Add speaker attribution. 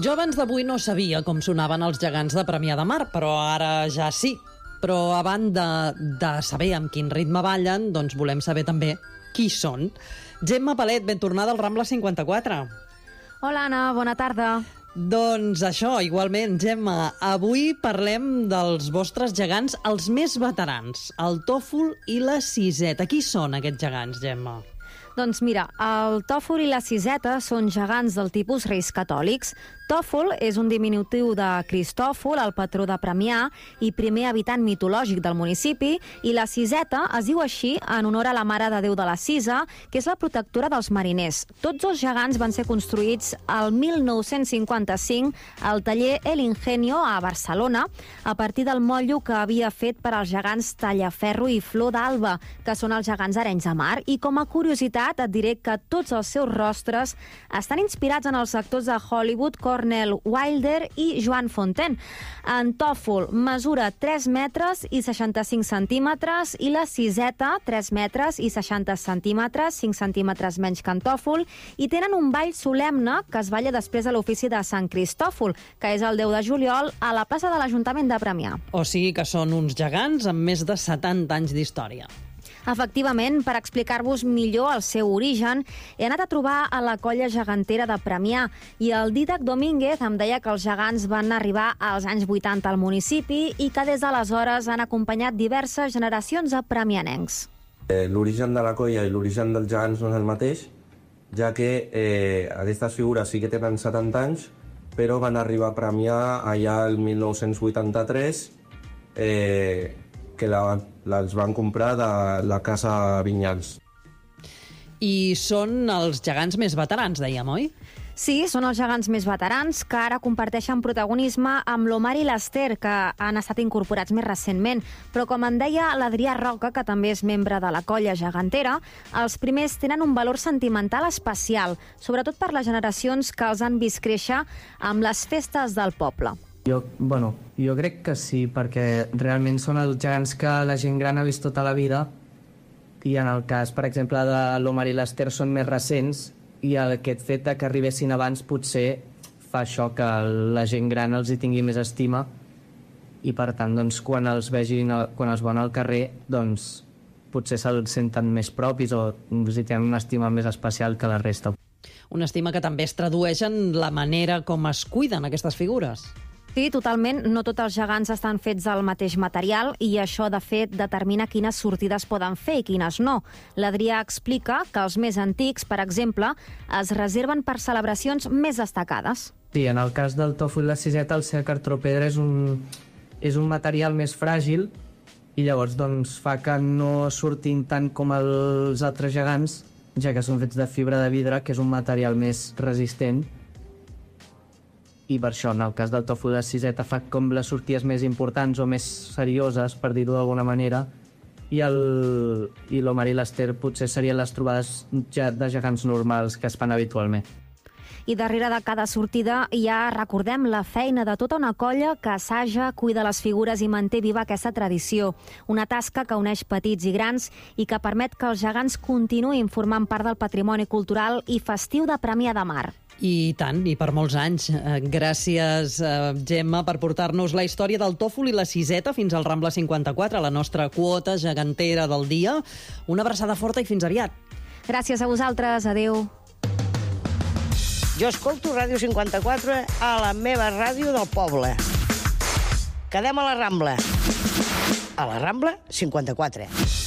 Speaker 1: Jo abans d'avui no sabia com sonaven els gegants de Premià de Mar, però ara ja sí. Però a banda de saber amb quin ritme ballen, doncs volem saber també qui són. Gemma Palet, ben tornada al Rambla 54.
Speaker 2: Hola, Anna, bona tarda.
Speaker 1: Doncs això, igualment, Gemma, avui parlem dels vostres gegants, els més veterans, el Tòfol i la Siseta. Qui són aquests gegants, Gemma?
Speaker 2: Doncs mira, el Tòfol i la Siseta són gegants del tipus Reis Catòlics. Tòfol és un diminutiu de Cristòfol, el patró de Premià i primer habitant mitològic del municipi, i la Siseta es diu així en honor a la Mare de Déu de la Sisa, que és la protectora dels mariners. Tots els gegants van ser construïts el 1955 al taller El Ingenio a Barcelona, a partir del motllo que havia fet per als gegants Tallaferro i Flor d'Alba, que són els gegants Arenys de Mar. I com a curiositat et diré que tots els seus rostres estan inspirats en els actors de Hollywood Cornel Wilder i Joan Fontaine. En Tòfol mesura 3 metres i 65 centímetres i la Siseta 3 metres i 60 centímetres, 5 centímetres menys que en Tòfol, i tenen un ball solemne que es balla després de l'ofici de Sant Cristòfol, que és el 10 de juliol a la plaça de l'Ajuntament de Premià.
Speaker 1: O sigui que són uns gegants amb més de 70 anys d'història.
Speaker 2: Efectivament, per explicar-vos millor el seu origen, he anat a trobar a la colla gegantera de Premià i el Dídac Domínguez em deia que els gegants van arribar als anys 80 al municipi i que des d'aleshores han acompanyat diverses generacions de premianencs.
Speaker 3: L'origen de la colla i l'origen dels gegants no és el mateix, ja que aquestes figures sí que tenen 70 anys, però van arribar a Premià allà el 1983, que les van comprar de la casa Vinyals.
Speaker 1: I són els gegants més veterans, dèiem, oi?
Speaker 2: Sí, són els gegants més veterans que ara comparteixen protagonisme amb l'Omar i l'Ester, que han estat incorporats més recentment. Però com en deia l'Adrià Roca, que també és membre de la colla gegantera, els primers tenen un valor sentimental especial, sobretot per les generacions que els han vist créixer amb les festes del poble.
Speaker 4: Jo crec que sí, perquè realment són els gegants que la gent gran ha vist tota la vida, i en el cas, per exemple, de l'Omar i l'Ester són més recents, i aquest fet que arribessin abans potser fa això, que la gent gran els hi tingui més estima, i per tant, doncs, quan els vegin, quan els veuen al carrer, doncs, potser se'ls senten més propis o els hi tenen una estima més especial que la resta.
Speaker 1: Una estima que també es tradueix en la manera com es cuiden aquestes figures.
Speaker 2: Sí, totalment. No tots els gegants estan fets del mateix material i això, de fet, determina quines sortides poden fer i quines no. L'Adrià explica que els més antics, per exemple, es reserven per celebracions més destacades.
Speaker 4: Sí, en el cas del Tòfol i la Siseta, el ser cartropedra és un material més fràgil i llavors doncs, fa que no surtin tant com els altres gegants, ja que són fets de fibra de vidre, que és un material més resistent. I per això, en el cas del Tòfol i la Siseta, fa com les sorties més importants o més serioses, per dir-ho d'alguna manera, i l'Omar i l'Ester potser serien les trobades de gegants normals que es fan habitualment.
Speaker 2: I darrere de cada sortida ja recordem la feina de tota una colla que assaja, cuida les figures i manté viva aquesta tradició. Una tasca que uneix petits i grans i que permet que els gegants continuïn formant part del patrimoni cultural i festiu de Premià de Mar.
Speaker 1: I tant, i per molts anys. Gràcies, Gemma, per portar-nos la història del Tòfol i la Siseta fins al Rambla 54, la nostra quota gegantera del dia. Una abraçada forta i fins aviat.
Speaker 2: Gràcies a vosaltres, adeu.
Speaker 5: Jo escolto Ràdio 54 a la meva ràdio del poble. Quedem a la Rambla. A la Rambla 54.